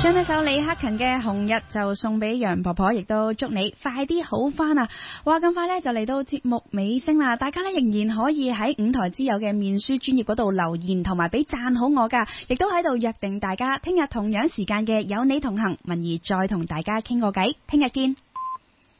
將呢首李克勤嘅《紅日》就送俾楊婆婆，亦都祝你快啲好返啊！哇，咁快呢就嚟到節目尾聲啦，大家呢仍然可以喺五台之友嘅面書專頁嗰度留言同埋俾讚好我噶，亦都喺度約定大家聽日同樣時間嘅有你同行，文儀再同大家傾個偈，聽日見。